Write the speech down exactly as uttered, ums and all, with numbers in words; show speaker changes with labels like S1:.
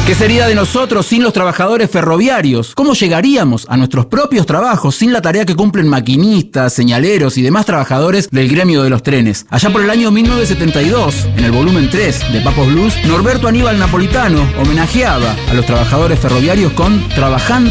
S1: ¿Qué sería de nosotros sin los trabajadores ferroviarios? ¿Cómo llegaríamos a nuestros propios trabajos sin la tarea que cumplen maquinistas, señaleros y demás trabajadores del gremio de los trenes? Allá por el año mil novecientos setenta y dos, en el volumen tres de Papos Blues, Norberto Aníbal Napolitano homenajeaba a los trabajadores ferroviarios con Trabajando